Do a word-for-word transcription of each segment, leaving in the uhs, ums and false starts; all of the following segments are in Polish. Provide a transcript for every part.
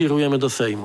kierujemy do Sejmu.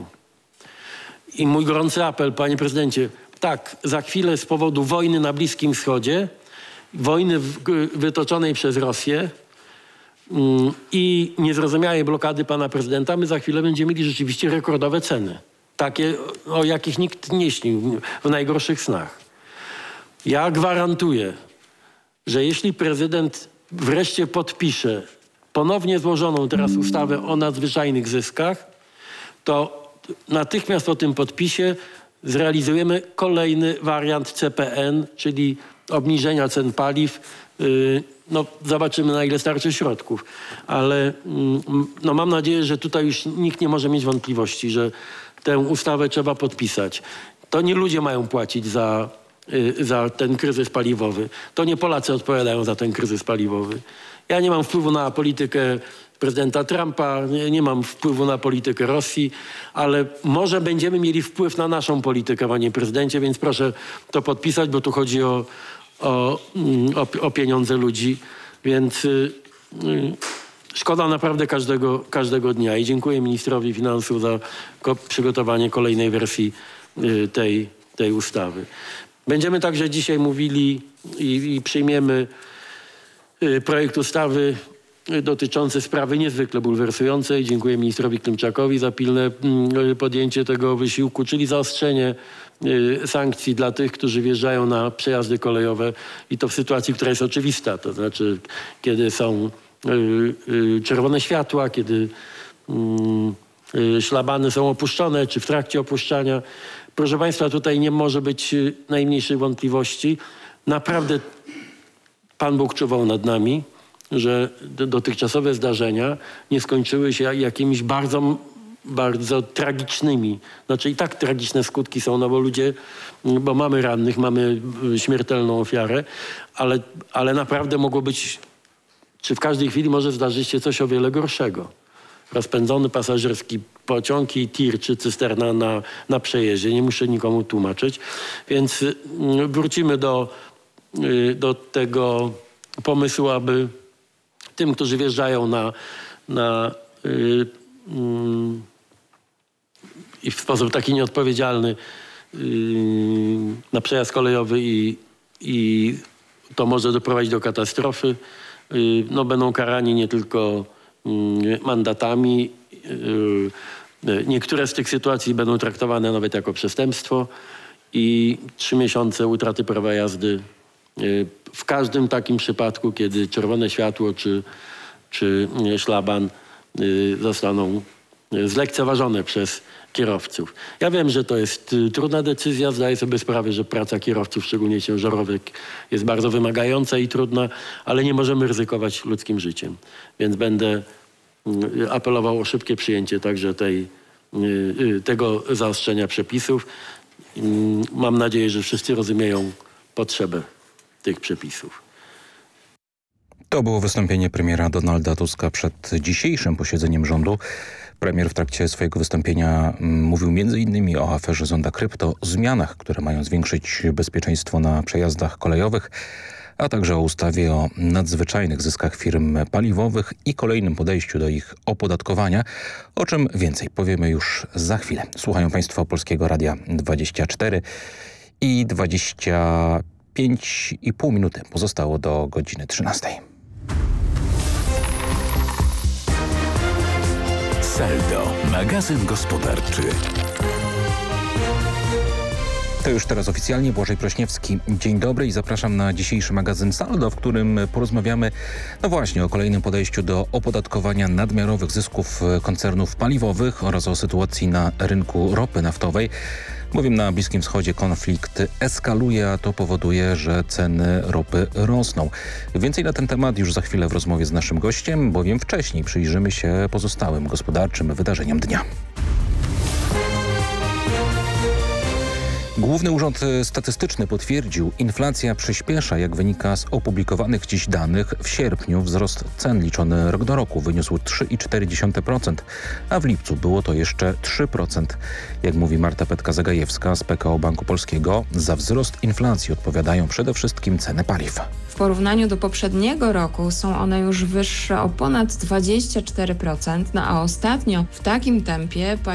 I mój gorący apel, panie prezydencie, tak, za chwilę z powodu wojny na Bliskim Wschodzie, wojny wytoczonej przez Rosję mm, i niezrozumiałej blokady pana prezydenta, my za chwilę będziemy mieli rzeczywiście rekordowe ceny. Takie, o jakich nikt nie śnił w najgorszych snach. Ja gwarantuję, że jeśli prezydent wreszcie podpisze ponownie złożoną teraz ustawę o nadzwyczajnych zyskach, to natychmiast po tym podpisie zrealizujemy kolejny wariant C P N, czyli obniżenia cen paliw. No, zobaczymy, na ile starczy środków. Ale no, mam nadzieję, że tutaj już nikt nie może mieć wątpliwości, że tę ustawę trzeba podpisać. To nie ludzie mają płacić za, za ten kryzys paliwowy. To nie Polacy odpowiadają za ten kryzys paliwowy. Ja nie mam wpływu na politykę prezydenta Trumpa, nie, nie mam wpływu na politykę Rosji, ale może będziemy mieli wpływ na naszą politykę, panie prezydencie, więc proszę to podpisać, bo tu chodzi o, o, o, o pieniądze ludzi, więc y, y, szkoda naprawdę każdego, każdego dnia i dziękuję ministrowi finansów za ko- przygotowanie kolejnej wersji y, tej, tej ustawy. Będziemy także dzisiaj mówili i, i przyjmiemy y, projekt ustawy dotyczący sprawy niezwykle bulwersującej. Dziękuję ministrowi Klimczakowi za pilne y, podjęcie tego wysiłku, czyli zaostrzenie y, sankcji dla tych, którzy wjeżdżają na przejazdy kolejowe i to w sytuacji, która jest oczywista. To znaczy, kiedy są y, y, czerwone światła, kiedy y, y, szlabany są opuszczone, czy w trakcie opuszczania. Proszę państwa, tutaj nie może być y, najmniejszych wątpliwości. Naprawdę Pan Bóg czuwał nad nami, że dotychczasowe zdarzenia nie skończyły się jakimiś bardzo, bardzo tragicznymi. Znaczy i tak tragiczne skutki są, no bo ludzie, bo mamy rannych, mamy śmiertelną ofiarę, ale, ale naprawdę mogło być, czy w każdej chwili może zdarzyć się coś o wiele gorszego. Rozpędzony pasażerski pociąg i tir czy cysterna na, na przejeździe. Nie muszę nikomu tłumaczyć. Więc wrócimy do, do tego pomysłu, aby tym, którzy wjeżdżają na, na yy, yy, i w sposób taki nieodpowiedzialny yy, na przejazd kolejowy i, i to może doprowadzić do katastrofy, yy, no będą karani nie tylko yy, mandatami. Yy, niektóre z tych sytuacji będą traktowane nawet jako przestępstwo i trzy miesiące utraty prawa jazdy w każdym takim przypadku, kiedy czerwone światło czy, czy szlaban zostaną zlekceważone przez kierowców. Ja wiem, że to jest trudna decyzja. Zdaję sobie sprawę, że praca kierowców, szczególnie ciężarowych, jest bardzo wymagająca i trudna, ale nie możemy ryzykować ludzkim życiem. Więc będę apelował o szybkie przyjęcie także tej, tego zaostrzenia przepisów. Mam nadzieję, że wszyscy rozumieją potrzebę tych przepisów. To było wystąpienie premiera Donalda Tuska przed dzisiejszym posiedzeniem rządu. Premier w trakcie swojego wystąpienia mówił między innymi o aferze Zonda Krypto, zmianach, które mają zwiększyć bezpieczeństwo na przejazdach kolejowych, a także o ustawie o nadzwyczajnych zyskach firm paliwowych i kolejnym podejściu do ich opodatkowania, o czym więcej powiemy już za chwilę. Słuchają Państwo Polskiego Radia dwadzieścia cztery i dwadzieścia pięć i pół minuty pozostało do godziny trzynastej. Saldo, magazyn gospodarczy. To już teraz oficjalnie Błażej Prośniewski. Dzień dobry i zapraszam na dzisiejszy magazyn Saldo, w którym porozmawiamy no właśnie o kolejnym podejściu do opodatkowania nadmiarowych zysków koncernów paliwowych oraz o sytuacji na rynku ropy naftowej. Bowiem na Bliskim Wschodzie konflikt eskaluje, a to powoduje, że ceny ropy rosną. Więcej na ten temat już za chwilę w rozmowie z naszym gościem, bowiem wcześniej przyjrzymy się pozostałym gospodarczym wydarzeniom dnia. Główny Urząd Statystyczny potwierdził, inflacja przyspiesza. Jak wynika z opublikowanych dziś danych, w sierpniu wzrost cen liczony rok do roku wyniósł trzy i cztery dziesiąte procent, a w lipcu było to jeszcze trzy procent. Jak mówi Marta Petka-Zagajewska z P K O Banku Polskiego, za wzrost inflacji odpowiadają przede wszystkim ceny paliw. W porównaniu do poprzedniego roku są one już wyższe o ponad dwadzieścia cztery procent, no a ostatnio w takim tempie